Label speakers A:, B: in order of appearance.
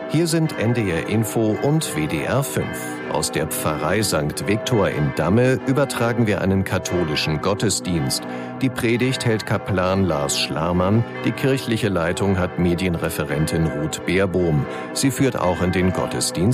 A: Hier sind NDR Info und WDR 5. Aus der Pfarrei St. Viktor in Damme übertragen wir einen katholischen Gottesdienst. Die Predigt hält Kaplan Lars Schlarmann, die kirchliche Leitung hat Medienreferentin Ruth Beerbohm. Sie führt auch in den Gottesdienst